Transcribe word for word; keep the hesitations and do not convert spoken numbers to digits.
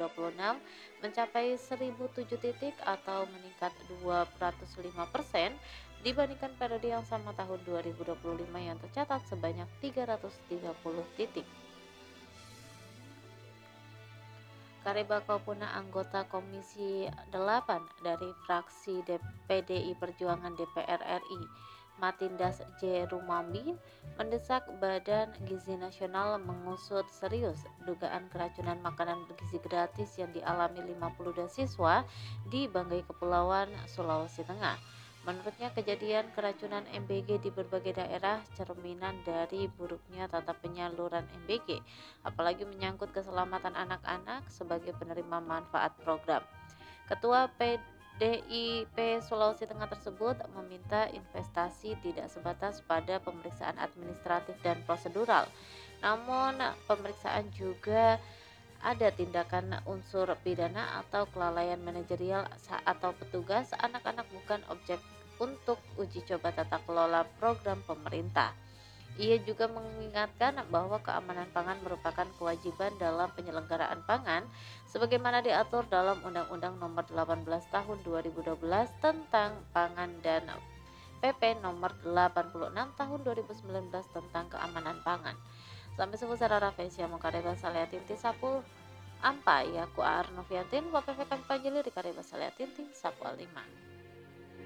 dua puluh enam mencapai seribu tujuh titik atau meningkat dua ratus lima persen dibandingkan periode yang sama tahun dua ribu dua puluh lima yang tercatat sebanyak tiga ratus tiga puluh titik. Kareba Kaupuna anggota Komisi delapan dari fraksi P D I Perjuangan D P R R I, Matindas J. Rumambi, mendesak Badan Gizi Nasional mengusut serius dugaan keracunan makanan bergizi gratis yang dialami lima puluh dua siswa di Banggai Kepulauan Sulawesi Tengah. Menurutnya, kejadian keracunan M B G di berbagai daerah cerminan dari buruknya tata penyaluran M B G, apalagi menyangkut keselamatan anak-anak sebagai penerima manfaat program. Ketua P D I P Sulawesi Tengah tersebut meminta investasi tidak sebatas pada pemeriksaan administratif dan prosedural, namun pemeriksaan juga ada tindakan unsur pidana atau kelalaian manajerial atau petugas. Anak-anak bukan objek untuk uji coba tata kelola program pemerintah. Ia juga mengingatkan bahwa keamanan pangan merupakan kewajiban dalam penyelenggaraan pangan sebagaimana diatur dalam Undang-Undang Nomor delapan belas Tahun dua ribu dua belas tentang pangan dan P P Nomor delapan puluh enam Tahun dua ribu sembilan belas tentang keamanan pangan. Sampai semua sarara Fesia Kareba Saleatinti Sapu Ampa ya ku Arnoviantin Wapf kami panjili di Kareba Saleatinti Sapu Alima.